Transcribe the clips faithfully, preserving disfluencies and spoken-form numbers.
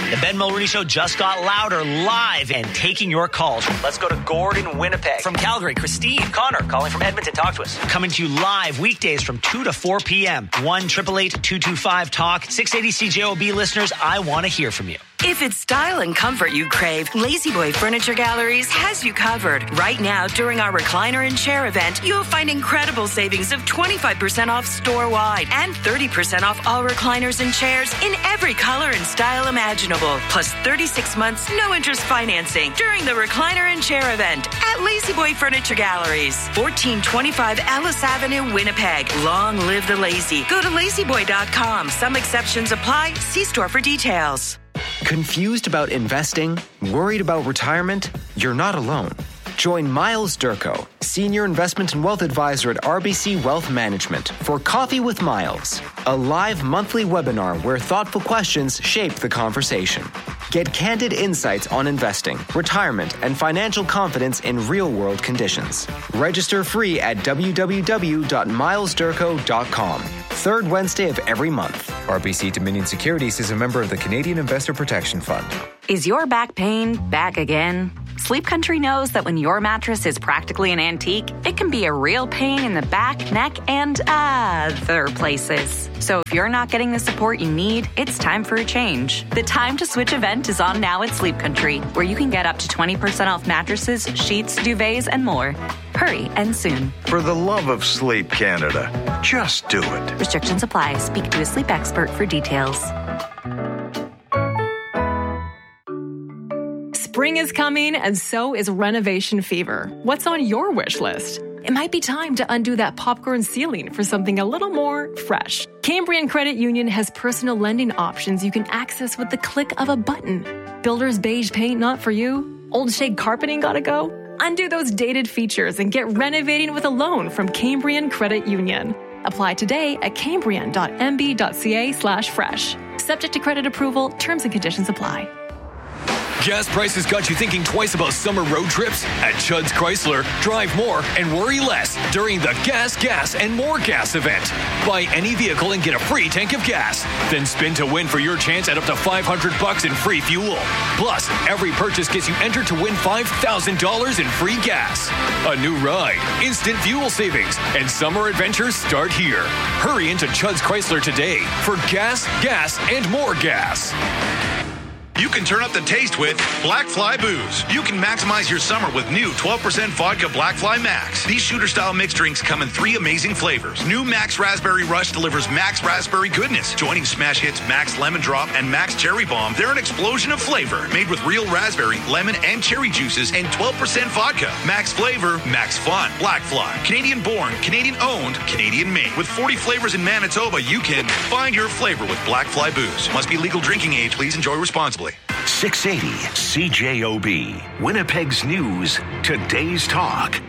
The Ben Mulroney Show just got louder, live, and taking your calls. Let's go to Gordon, Winnipeg. From Calgary, Christine, Connor, calling from Edmonton, talk to us. Coming to you live weekdays from two to four p.m. one eight eight eight, two two five, talk. six eighty C J O B listeners, I want to hear from you. If it's style and comfort you crave, Lazy Boy Furniture Galleries has you covered. Right now, during our recliner and chair event, you'll find incredible savings of twenty-five percent off store-wide and thirty percent off all recliners and chairs in every color and style imaginable. Plus thirty-six months, no interest financing during the recliner and chair event at Lazy Boy Furniture Galleries. fourteen twenty-five Ellis Avenue, Winnipeg. Long live the lazy. Go to lazy boy dot com. Some exceptions apply. See store for details. Confused about investing? Worried about retirement? You're not alone. Join Miles Durko, Senior Investment and Wealth Advisor at R B C Wealth Management, for Coffee with Miles, a live monthly webinar where thoughtful questions shape the conversation. Get candid insights on investing, retirement, and financial confidence in real-world conditions. Register free at w w w dot miles durko dot com. Third Wednesday of every month. R B C Dominion Securities is a member of the Canadian Investor Protection Fund. Is your back pain back again? Sleep Country knows that when your mattress is practically an antique, it can be a real pain in the back, neck, and other places. So if you're not getting the support you need, it's time for a change. The Time to Switch event is on now at Sleep Country, where you can get up to twenty percent off mattresses, sheets, duvets, and more. Hurry and soon. For the love of sleep, Canada, just do it. Restrictions apply. Speak to a sleep expert for details. Spring is coming, and so is renovation fever. What's on your wish list? It might be time to undo that popcorn ceiling for something a little more fresh. Cambrian Credit Union has personal lending options you can access with the click of a button. Builder's beige paint not for you? Old shade carpeting gotta go? Undo those dated features and get renovating with a loan from Cambrian Credit Union. Apply today at cambrian dot m b dot c a slash fresh. Subject to credit approval, terms and conditions apply. Gas prices got you thinking twice about summer road trips? At Chud's Chrysler, drive more and worry less during the Gas, Gas, and More Gas event. Buy any vehicle and get a free tank of gas. Then spin to win for your chance at up to five hundred bucks in free fuel. Plus, every purchase gets you entered to win five thousand dollars in free gas. A new ride, instant fuel savings, and summer adventures start here. Hurry into Chud's Chrysler today for gas, gas, and more gas. You can turn up the taste with Black Fly Booze. You can maximize your summer with new twelve percent vodka Black Fly Max. These shooter-style mixed drinks come in three amazing flavors. New Max Raspberry Rush delivers Max Raspberry goodness. Joining smash hits Max Lemon Drop and Max Cherry Bomb, they're an explosion of flavor. Made with real raspberry, lemon, and cherry juices and twelve percent vodka. Max flavor, Max fun. Black Fly. Canadian born, Canadian owned, Canadian made. With forty flavors in Manitoba, you can find your flavor with Black Fly Booze. Must be legal drinking age. Please enjoy responsibly. six eighty C J O B, Winnipeg's News, Today's Talk.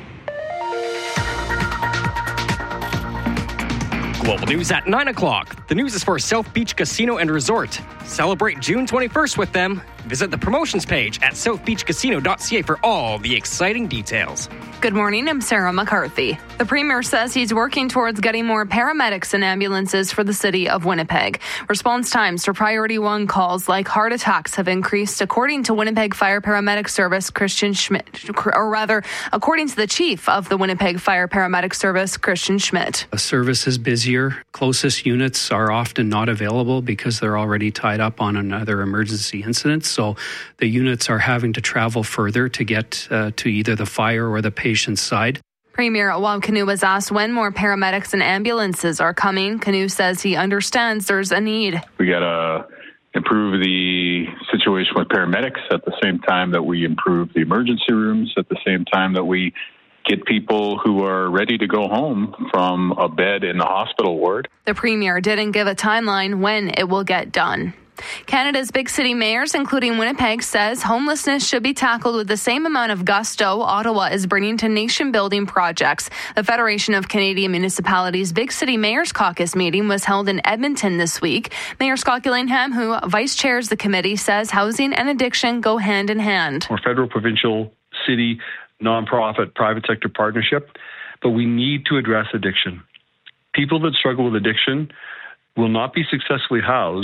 Global News at nine o'clock. The news is for South Beach Casino and Resort. Celebrate June twenty-first with them. Visit the promotions page at south beach casino dot c a for all the exciting details. Good morning, I'm Sarah McCarthy. The Premier says he's working towards getting more paramedics and ambulances for the city of Winnipeg. Response times to Priority One calls like heart attacks have increased, according to Winnipeg Fire Paramedic Service, Christian Schmidt, or rather, according to the chief of the Winnipeg Fire Paramedic Service, Christian Schmidt. The service is busier. Closest units are often not available because they're already tied up on another emergency incident. So the units are having to travel further to get uh, to either the fire or the patient's side. Premier Wab Kinew was asked when more paramedics and ambulances are coming. Kinew says he understands there's a need. We got to improve the situation with paramedics at the same time that we improve the emergency rooms, at the same time that we get people who are ready to go home from a bed in the hospital ward. The Premier didn't give a timeline when it will get done. Canada's big city mayors, including Winnipeg, says homelessness should be tackled with the same amount of gusto Ottawa is bringing to nation-building projects. The Federation of Canadian Municipalities Big City Mayors Caucus meeting was held in Edmonton this week. Mayor Scott Gillingham, who vice chairs the committee, says housing and addiction go hand in hand. We're federal, provincial, city, nonprofit, private sector partnership, but we need to address addiction. People that struggle with addiction will not be successfully housed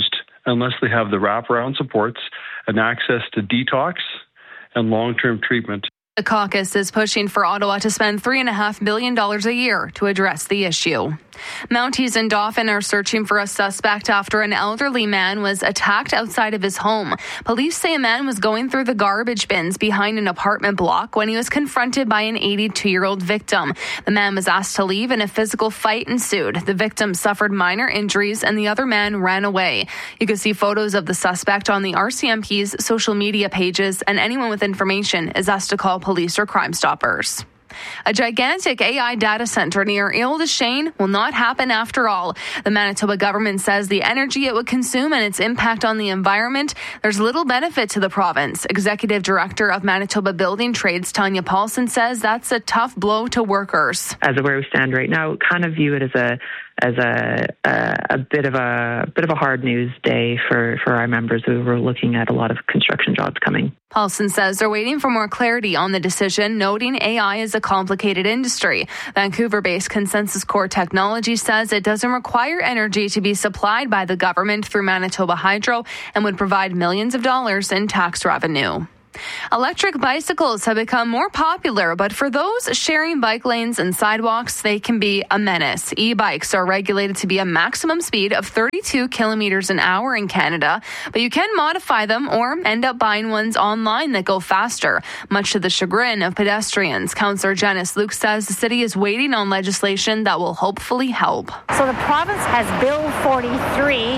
unless they have the wraparound supports and access to detox and long-term treatment. The caucus is pushing for Ottawa to spend three point five billion dollars a year to address the issue. Mounties and Dauphin are searching for a suspect after an elderly man was attacked outside of his home. Police say a man was going through the garbage bins behind an apartment block when he was confronted by an eighty-two-year-old victim. The man was asked to leave and a physical fight ensued. The victim suffered minor injuries and the other man ran away. You can see photos of the suspect on the R C M P's social media pages, and anyone with information is asked to call police or Crime Stoppers. A gigantic A I data center near Ile des Chênes will not happen after all. The Manitoba government says the energy it would consume and its impact on the environment, there's little benefit to the province. Executive Director of Manitoba Building Trades, Tanya Paulson, says that's a tough blow to workers. As of where we stand right now, kind of view it as a as a, a a bit of a bit of a hard news day for, for our members who were looking at a lot of construction jobs coming. Paulson says they're waiting for more clarity on the decision, noting A I is a complicated industry. Vancouver-based Consensus Core Technology says it doesn't require energy to be supplied by the government through Manitoba Hydro and would provide millions of dollars in tax revenue. Electric bicycles have become more popular, but for those sharing bike lanes and sidewalks, they can be a menace. E-bikes are regulated to be a maximum speed of thirty-two kilometers an hour in Canada, but you can modify them or end up buying ones online that go faster, much to the chagrin of pedestrians. Councillor Janice Luke says the city is waiting on legislation that will hopefully help. So the province has Bill forty-three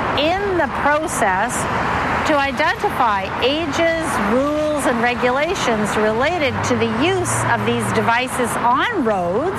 in the process to identify ages, rules, and regulations related to the use of these devices on roads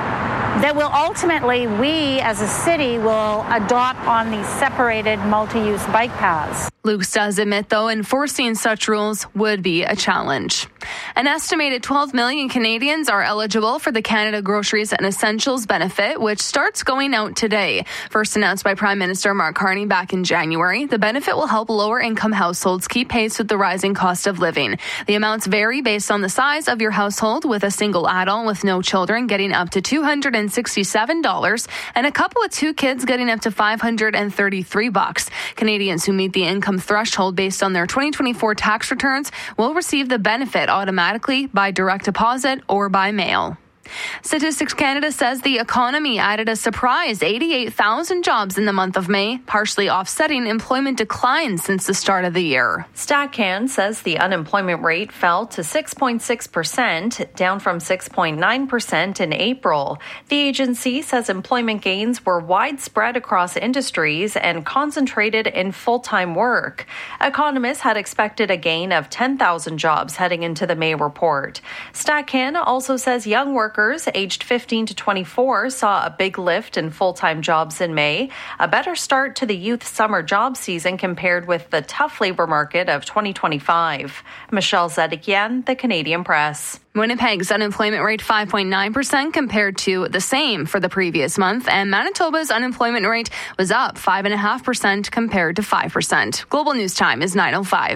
that will ultimately, we as a city will adopt on these separated multi-use bike paths. Luke does admit, though, enforcing such rules would be a challenge. An estimated twelve million Canadians are eligible for the Canada Groceries and Essentials benefit, which starts going out today. First announced by Prime Minister Mark Carney back in January, the benefit will help lower-income households keep pace with the rising cost of living. The amounts vary based on the size of your household, with a single adult with no children getting up to two hundred sixty-seven dollars and a couple with two kids getting up to five hundred thirty-three bucks. Canadians who meet the income threshold based on their twenty twenty-four tax returns will receive the benefit automatically by direct deposit or by mail. Statistics Canada says the economy added a surprise eighty-eight thousand jobs in the month of May, partially offsetting employment declines since the start of the year. StatCan says the unemployment rate fell to six point six percent, down from six point nine percent in April. The agency says employment gains were widespread across industries and concentrated in full-time work. Economists had expected a gain of ten thousand jobs heading into the May report. StatCan also says young workers aged fifteen to twenty-four saw a big lift in full-time jobs in May, a better start to the youth summer job season compared with the tough labor market of twenty twenty-five. Michelle Zedekian, The Canadian Press. Winnipeg's unemployment rate five point nine percent compared to the same for the previous month, and Manitoba's unemployment rate was up five point five percent compared to five percent. Global News Time is nine oh five.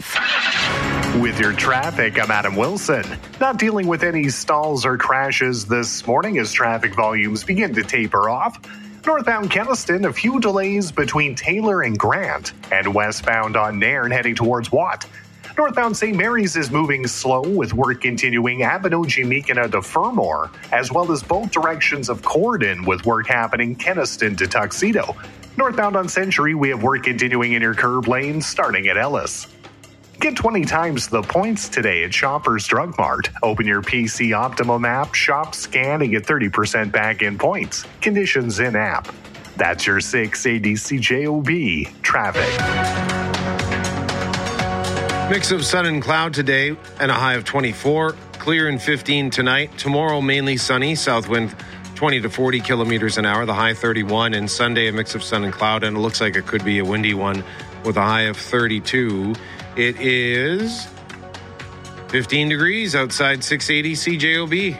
With your traffic, I'm Adam Wilson. Not dealing with any stalls or crashes this morning as traffic volumes begin to taper off. Northbound Kenaston, a few delays between Taylor and Grant, and westbound on Nairn heading towards Watt. Northbound Saint Mary's is moving slow with work continuing Abinogi-Meekina to Fermor, as well as both directions of Corden with work happening Kenaston to Tuxedo. Northbound on Century, we have work continuing in your curb lane starting at Ellis. Get twenty times the points today at Shoppers Drug Mart. Open your P C Optimum app, shop, scan, and get thirty percent back in points. Conditions in app. That's your six eighty C J O B traffic. Mix of sun and cloud today and a high of twenty-four. Clear and fifteen tonight. Tomorrow mainly sunny. South wind twenty to forty kilometers an hour. The high thirty-one. And Sunday a mix of sun and cloud, and it looks like it could be a windy one with a high of thirty-two. It is fifteen degrees outside six eighty C J O B.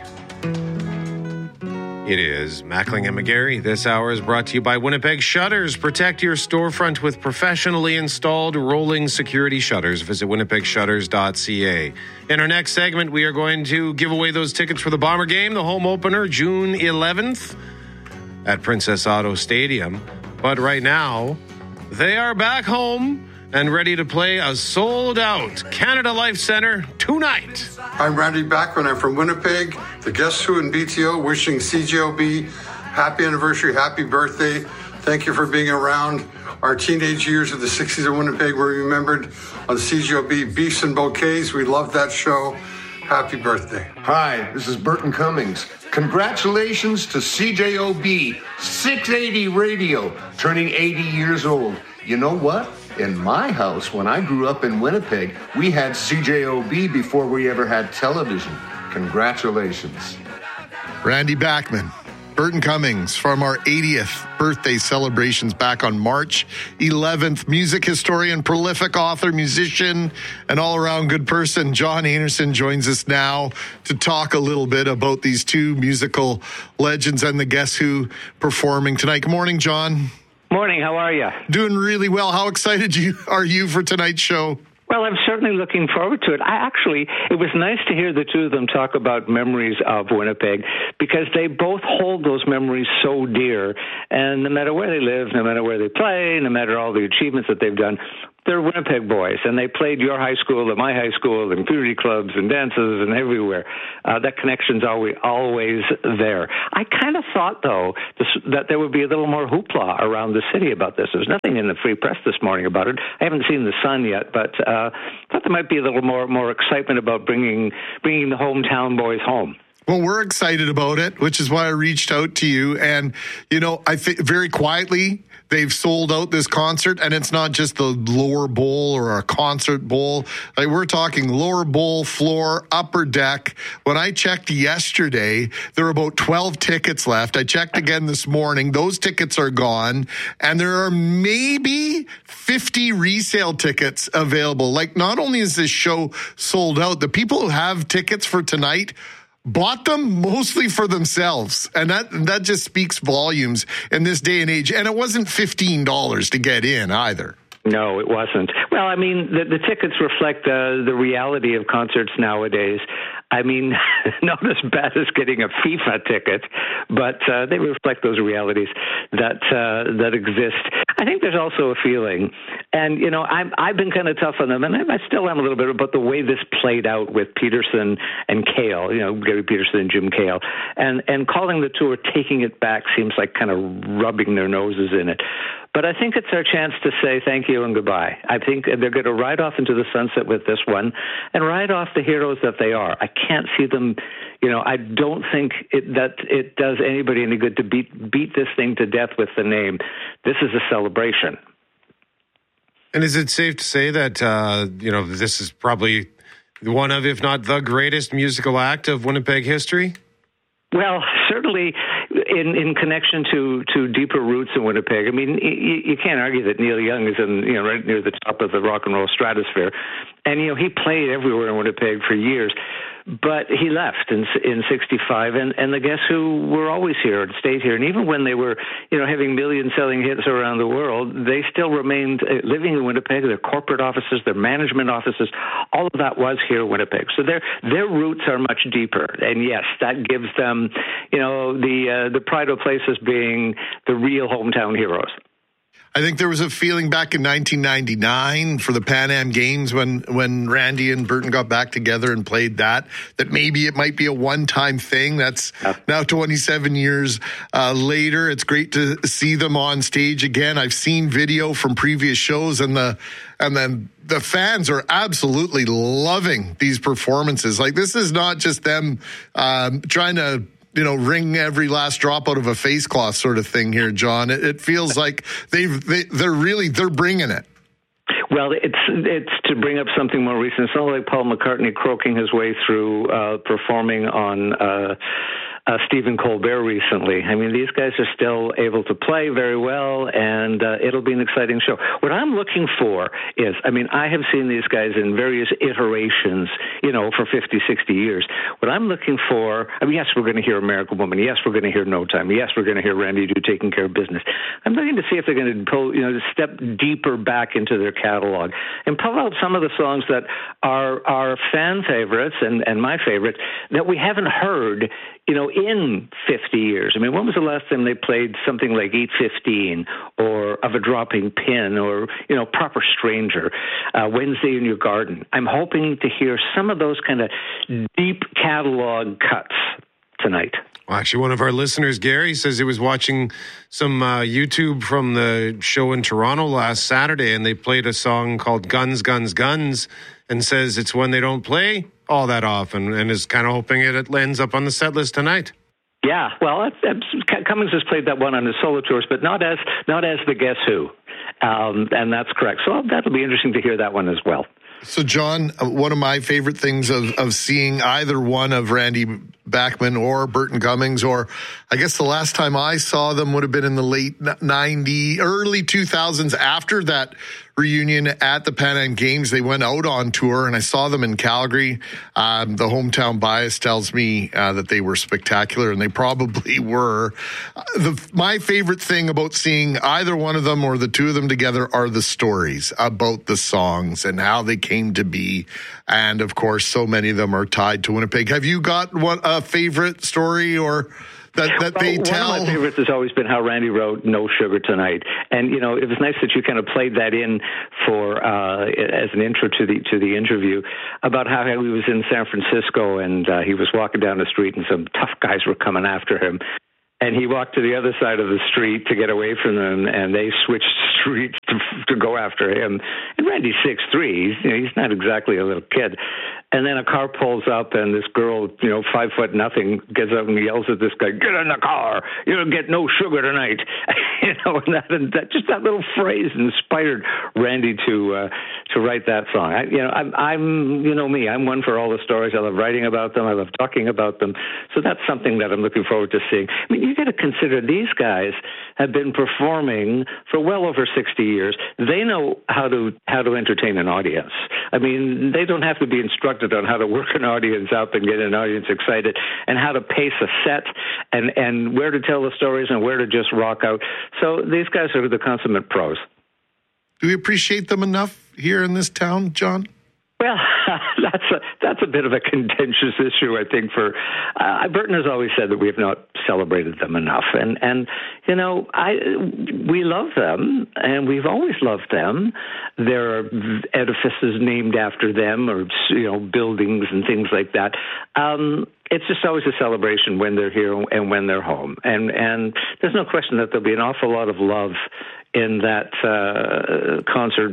It is Mackling and McGarry. This hour is brought to you by Winnipeg Shutters. Protect your storefront with professionally installed rolling security shutters. Visit winnipeg shutters dot c a. In our next segment, we are going to give away those tickets for the Bomber game, the home opener, June eleventh at Princess Auto Stadium. But right now, They are back home and ready to play a sold-out Canada Life Centre tonight. I'm Randy Bachman. I'm from Winnipeg. The Guess Who and B T O wishing C J O B happy anniversary, happy birthday. Thank you for being around. Our teenage years of the sixties in Winnipeg were remembered on C J O B Beefs and Bouquets. We love that show. Happy birthday. Hi, this is Burton Cummings. Congratulations to C J O B six eighty Radio, turning eighty years old. You know what? In my house, when I grew up in Winnipeg, we had C J O B before we ever had television. Congratulations. Randy Bachman, Burton Cummings from our eightieth birthday celebrations back on March eleventh. Music historian, prolific author, musician, and all-around good person, John Anderson joins us now to talk a little bit about these two musical legends and the Guess Who performing tonight. Good morning, John. Morning, how are you? Doing really well. How excited you are you for tonight's show? Well, I'm certainly looking forward to it. I actually, it was nice to hear the two of them talk about memories of Winnipeg, because they both hold those memories so dear. And no matter where they live, no matter where they play, no matter all the achievements that they've done, they're Winnipeg boys, and they played your high school and my high school and community clubs and dances and everywhere. Uh, that connection's always always there. I kind of thought, though, this, that there would be a little more hoopla around the city about this. There's nothing in the Free Press this morning about it. I haven't seen the Sun yet, but uh, I thought there might be a little more more excitement about bringing bringing the hometown boys home. Well, we're excited about it, which is why I reached out to you. And, you know, I think very quietly, they've sold out this concert, and it's not just the lower bowl or a concert bowl. Like, we're talking lower bowl, floor, upper deck. When I checked yesterday, there were about twelve tickets left. I checked again this morning. Those tickets are gone, and there are maybe fifty resale tickets available. Like, not only is this show sold out, the people who have tickets for tonight bought them mostly for themselves. And that that just speaks volumes in this day and age. And it wasn't fifteen dollars to get in either. No, it wasn't. Well, I mean, the, the tickets reflect uh, the reality of concerts nowadays. I mean, not as bad as getting a FIFA ticket, but uh, they reflect those realities that uh, that exist. I think there's also a feeling, and, you know, I've, I've been kind of tough on them, and I still am a little bit, about the way this played out with Peterson and Cale, you know, Gary Peterson and Jim Cale. And, and calling the tour Taking It Back seems like kind of rubbing their noses in it. But I think it's our chance to say thank you and goodbye. I think they're going to ride off into the sunset with this one and ride off the heroes that they are. I can't see them, you know, I don't think it, that it does anybody any good to beat beat this thing to death with the name. This is a celebration. And is it safe to say that, uh, you know, this is probably one of, if not the greatest musical act of Winnipeg history? Well, certainly in, in connection to, to deeper roots in Winnipeg. I mean, you, you can't argue that Neil Young is in, you know, right near the top of the rock and roll stratosphere. And, you know, he played everywhere in Winnipeg for years. But he left in in sixty-five, and, and the Guess Who were always here and stayed here. And even when they were, you know, having million-selling hits around the world, they still remained uh, living in Winnipeg. Their corporate offices, their management offices, all of that was here in Winnipeg. So their their roots are much deeper. And yes, that gives them, you know, the uh, the pride of places being the real hometown heroes. I think there was a feeling back in nineteen ninety-nine for the Pan Am Games when, when Randy and Burton got back together and played that, that maybe it might be a one-time thing. That's now twenty-seven years uh, later. It's great to see them on stage again. I've seen video from previous shows, and the and then the fans are absolutely loving these performances. Like, this is not just them um, trying to, you know, wring every last drop out of a face cloth sort of thing here, John. It, it feels like they've, they, they're really, they're bringing it. Well, it's it's to bring up something more recent. It's not like Paul McCartney croaking his way through uh, performing on uh, uh, Stephen Colbert recently. I mean, these guys are still able to play very well, and uh, it'll be an exciting show. What I'm looking for is, I mean, I have seen these guys in various iterations, you know, for fifty, sixty years. What I'm looking for, I mean, yes, we're going to hear American Woman. Yes, we're going to hear No Time. Yes, we're going to hear Randy do Taking Care of Business. I'm looking to see if they're going to pull, you know, step deeper back into their catalog and pull out some of the songs that are our fan favorites and, and my favorites that we haven't heard, you know, in fifty years. I mean, when was the last time they played something like eight fifteen or Of a Dropping Pin or, you know, Proper Stranger, uh, Wednesday in Your Garden? I'm hoping to hear some of those kind of deep catalog cuts tonight. Well, actually, one of our listeners, Gary, says he was watching some uh, YouTube from the show in Toronto last Saturday, and they played a song called Guns, Guns, Guns, and says it's one they don't play all that often, and is kind of hoping it, it ends up on the set list tonight. Yeah, well, Cummings has played that one on his solo tours, but not as not as the Guess Who, um, and that's correct. So that'll be interesting to hear that one as well. So, John, one of my favorite things of, of seeing either one of Randy Bachman or Burton Cummings, or I guess the last time I saw them would have been in the late nineties, early two thousands after that reunion at the Pan Am Games. They went out on tour, and I saw them in Calgary. Um, the hometown bias tells me uh, that they were spectacular, and they probably were. Uh, the, my favorite thing about seeing either one of them or the two of them together are the stories about the songs and how they came to be. And, of course, so many of them are tied to Winnipeg. Have you got one, a favorite story or... That, that well, they tell. One of my favorites has always been how Randy wrote "No Sugar Tonight," and you know it was nice that you kind of played that in for uh, as an intro to the to the interview about how he was in San Francisco and uh, he was walking down the street and some tough guys were coming after him. And he walked to the other side of the street to get away from them, and they switched streets to, to go after him. And Randy's six three. He's, you know, he's not exactly a little kid. And then a car pulls up, and this girl, you know, five foot nothing, gets up and yells at this guy, "Get in the car! You'll get no sugar tonight." you know, and that, and that just that little phrase inspired Randy to uh, to write that song. I, you know, I'm, I'm, you know me, I'm one for all the stories. I love writing about them. I love talking about them. So that's something that I'm looking forward to seeing. I mean, you got to consider these guys have been performing for well over sixty years. They know how to how to entertain an audience. I mean, they don't have to be instructed on how to work an audience up and get an audience excited and how to pace a set and, and where to tell the stories and where to just rock out. So these guys are the consummate pros. Do we appreciate them enough here in this town, John? Well, that's a that's a bit of a contentious issue, I think. For uh, Burton has always said that we have not celebrated them enough, and and you know, I we love them, and we've always loved them. There are edifices named after them, or you know, buildings and things like that. Um, it's just always a celebration when they're here and when they're home, and and there's no question that there'll be an awful lot of love in that uh, concert,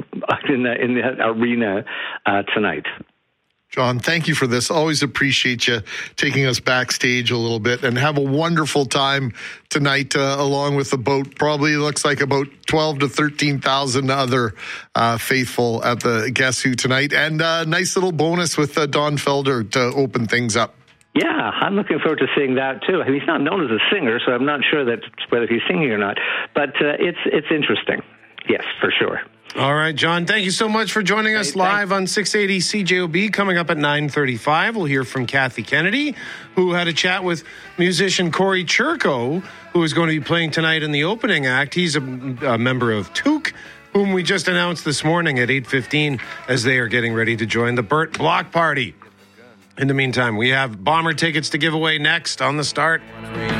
in the, in the arena uh, tonight. John, thank you for this. Always appreciate you taking us backstage a little bit, and have a wonderful time tonight uh, along with the boat. Probably looks like about twelve to thirteen thousand other uh, faithful at the Guess Who tonight. And a uh, nice little bonus with uh, Don Felder to open things up. Yeah, I'm looking forward to seeing that too. I mean, he's not known as a singer, so I'm not sure that whether he's singing or not. But uh, it's it's interesting. Yes, for sure. All right, John, thank you so much for joining us hey, live on six eighty C J O B. Coming up at nine thirty-five, we'll hear from Kathy Kennedy, who had a chat with musician Corey Churko, who is going to be playing tonight in the opening act. He's a, a member of Took, whom we just announced this morning at eight fifteen as they are getting ready to join the Burt Block Party. In the meantime, we have Bomber tickets to give away next on The Start.